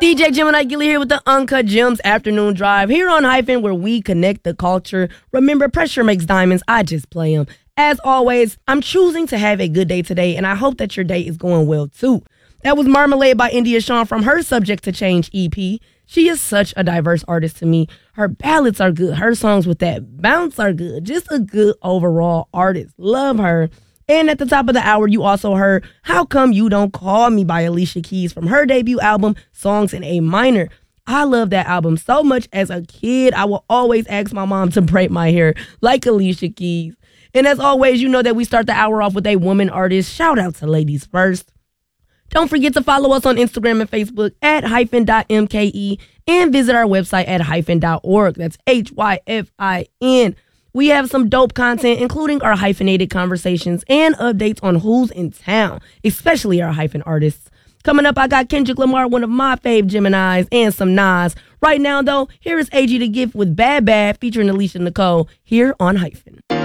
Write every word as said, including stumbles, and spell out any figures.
D J Gemini Gilly here with the Uncut Gems Afternoon Drive here on Hyphen, where we connect the culture. Remember, pressure makes diamonds. I just play them. As always, I'm choosing to have a good day today, and I hope that your day is going well too. That was Marmalade by India Shawn from her Subject to Change E P. She is such a diverse artist to me. Her ballads are good. Her songs with that bounce are good. Just a good overall artist. Love her. And at the top of the hour, you also heard How Come You Don't Call Me by Alicia Keys from her debut album, Songs in A Minor. I love that album so much. As a kid, I will always ask my mom to braid my hair like Alicia Keys. And as always, you know that we start the hour off with a woman artist. Shout out to Ladies First. Don't forget to follow us on Instagram and Facebook at hyphen dot M K E and visit our website at hyphen dot org. That's H Y F I N. We have some dope content, including our hyphenated conversations and updates on who's in town, especially our hyphen artists. Coming up, I got Kendrick Lamar, one of my fave Geminis, and some Nas. Right now, though, here is A G the Gift with Bad Bad featuring Alicia Nicole here on Hyphen.